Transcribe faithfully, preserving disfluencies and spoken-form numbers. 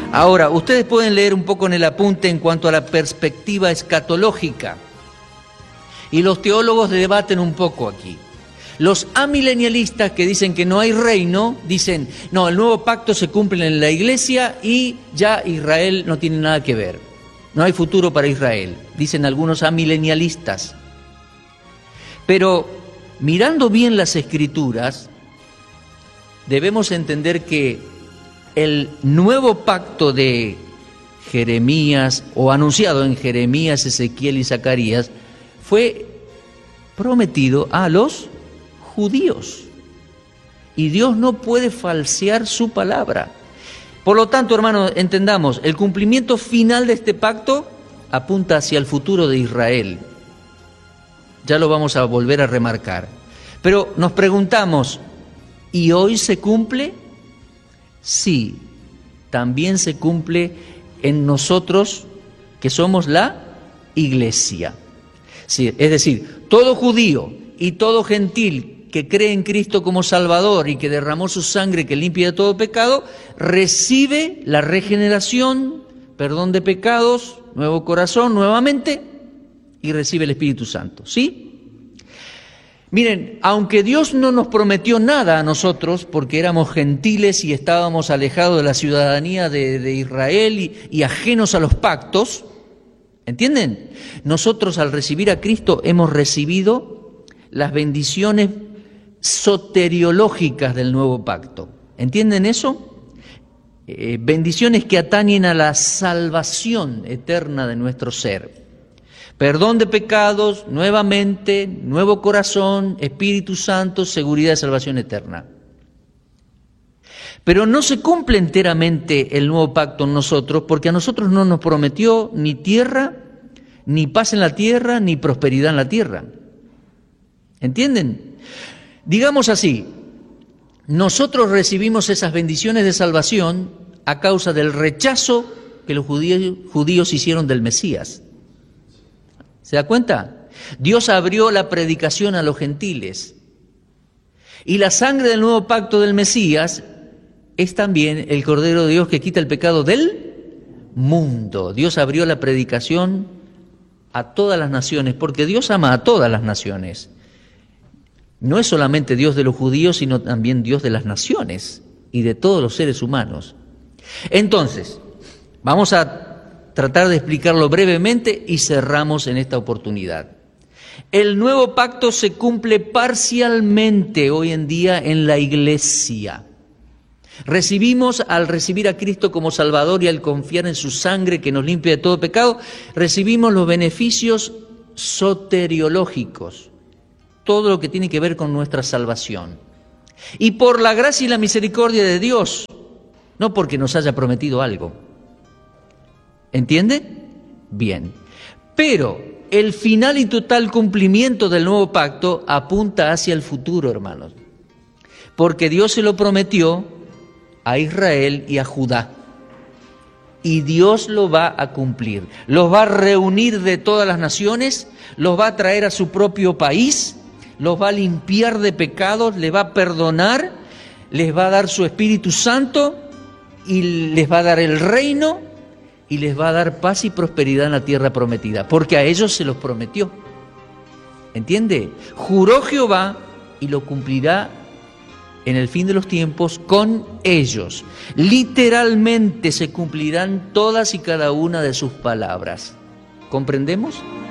Ahora, ustedes pueden leer un poco en el apunte en cuanto a la perspectiva escatológica. Y los teólogos debaten un poco aquí. Los amilenialistas que dicen que no hay reino, dicen, no, el nuevo pacto se cumple en la iglesia y ya Israel no tiene nada que ver. No hay futuro para Israel, dicen algunos amilenialistas. Pero mirando bien las escrituras, debemos entender que el nuevo pacto de Jeremías, o anunciado en Jeremías, Ezequiel y Zacarías, fue prometido a los judíos. Y Dios no puede falsear su palabra. Por lo tanto, hermanos, entendamos, el cumplimiento final de este pacto apunta hacia el futuro de Israel. Ya lo vamos a volver a remarcar. Pero nos preguntamos, ¿y hoy se cumple? Sí, también se cumple en nosotros, que somos la iglesia. Sí, es decir, todo judío y todo gentil que cree en Cristo como Salvador y que derramó su sangre que limpia de todo pecado, recibe la regeneración, perdón de pecados, nuevo corazón nuevamente y recibe el Espíritu Santo, ¿sí? Miren, aunque Dios no nos prometió nada a nosotros, porque éramos gentiles y estábamos alejados de la ciudadanía de, de Israel y, y ajenos a los pactos, ¿entienden? Nosotros al recibir a Cristo hemos recibido las bendiciones soteriológicas del nuevo pacto. ¿Entienden eso? Eh, bendiciones que atañen a la salvación eterna de nuestro ser. Perdón de pecados, nuevamente, nuevo corazón, Espíritu Santo, seguridad de salvación eterna. Pero no se cumple enteramente el nuevo pacto en nosotros, porque a nosotros no nos prometió ni tierra, ni paz en la tierra, ni prosperidad en la tierra. ¿Entienden? Digamos así, nosotros recibimos esas bendiciones de salvación a causa del rechazo que los judíos, judíos hicieron del Mesías. ¿Se da cuenta? Dios abrió la predicación a los gentiles. Y la sangre del nuevo pacto del Mesías es también el Cordero de Dios que quita el pecado del mundo. Dios abrió la predicación a todas las naciones, porque Dios ama a todas las naciones. No es solamente Dios de los judíos, sino también Dios de las naciones y de todos los seres humanos. Entonces, vamos a tratar de explicarlo brevemente y cerramos en esta oportunidad. El nuevo pacto se cumple parcialmente hoy en día en la iglesia. Recibimos, al recibir a Cristo como Salvador y al confiar en su sangre que nos limpia de todo pecado, recibimos los beneficios soteriológicos, todo lo que tiene que ver con nuestra salvación. Y por la gracia y la misericordia de Dios, no porque nos haya prometido algo. ¿Entiende? Bien. Pero el final y total cumplimiento del nuevo pacto apunta hacia el futuro, hermanos. Porque Dios se lo prometió a Israel y a Judá. Y Dios lo va a cumplir. Los va a reunir de todas las naciones, los va a traer a su propio país, los va a limpiar de pecados, les va a perdonar, les va a dar su Espíritu Santo y les va a dar el reino y les va a dar paz y prosperidad en la tierra prometida, porque a ellos se los prometió. ¿Entiende? Juró Jehová y lo cumplirá en el fin de los tiempos con ellos. Literalmente se cumplirán todas y cada una de sus palabras. ¿Comprendemos?